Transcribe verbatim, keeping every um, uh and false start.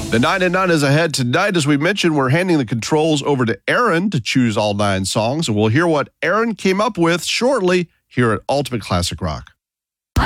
The nine and nine is ahead tonight. As we mentioned, we're handing the controls over to Aaron to choose all nine songs, and we'll hear what Aaron came up with shortly here at Ultimate Classic Rock.